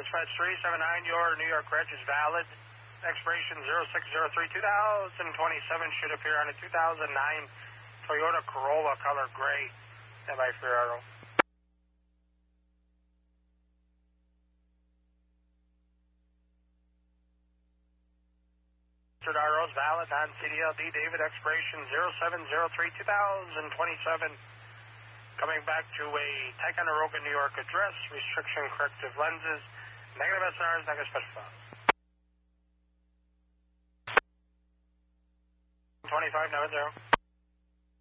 Dispatch 379, your New York reg is valid. Expiration 0603 2027, should appear on a 2009 Toyota Corolla color gray. Stand by for Arrow. Arrows valid on CDLD David, expiration 0703 2027. Coming back to a Ticonderoga, New York address, restriction corrective lenses, negative SRs, negative special files. 2590.